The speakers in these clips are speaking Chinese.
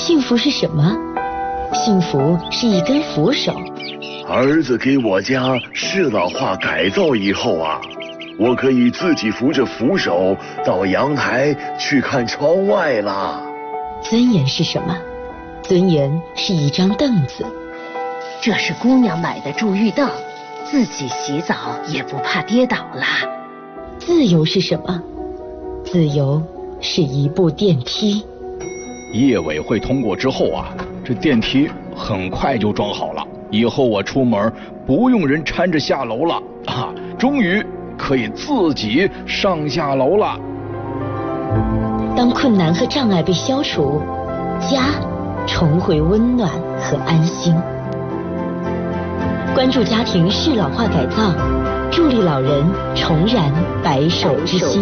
幸福是什么？幸福是一根扶手。 儿子给我家适老化改造以后啊，我可以自己扶着扶手到阳台去看窗外啦。 尊严是什么？尊严是一张凳子。 这是姑娘买的助浴凳，自己洗澡也不怕跌倒啦。 自由是什么？自由是一部电梯。 业委会通过之后啊，这电梯很快就装好了，以后我出门不用人搀着下楼了啊，终于可以自己上下楼了。 当困难和障碍被消除，家重回温暖和安心。关注家庭适老化改造，助力老人重燃白首之心。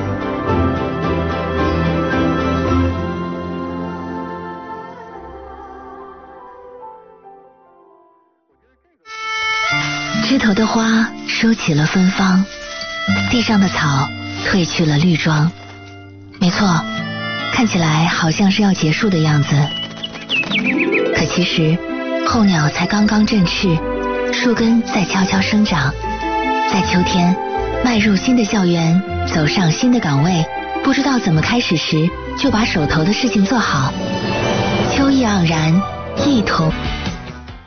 枝头的花收起了芬芳，地上的草褪去了绿装。没错，看起来好像是要结束的样子，可其实候鸟才刚刚振翅，树根在悄悄生长。在秋天迈入新的校园，走上新的岗位，不知道怎么开始时就把手头的事情做好。秋意盎然，一同